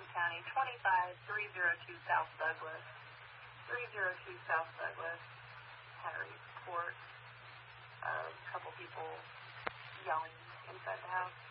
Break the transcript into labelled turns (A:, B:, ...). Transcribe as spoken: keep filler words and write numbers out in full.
A: County, twenty-five three oh two South Douglas. three oh two South Douglas. Had a report of a couple people yelling inside the house.